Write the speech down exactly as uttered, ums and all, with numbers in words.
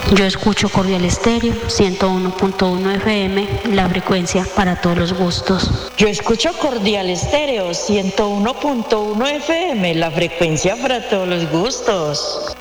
Yo escucho Cordial Estéreo, ciento uno punto uno F M, la frecuencia para todos los gustos. Yo escucho Cordial Estéreo, ciento uno punto uno F M, la frecuencia para todos los gustos.